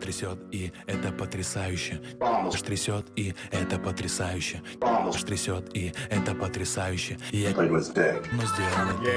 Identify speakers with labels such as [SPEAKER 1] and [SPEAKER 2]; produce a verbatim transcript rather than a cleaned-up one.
[SPEAKER 1] трясет, и это потрясающе.
[SPEAKER 2] Vamos.
[SPEAKER 1] Аж трясет, и это потрясающе.
[SPEAKER 2] Vamos.
[SPEAKER 1] Аж трясет, и это потрясающе. И я
[SPEAKER 2] Played with dick.
[SPEAKER 1] но сделал это.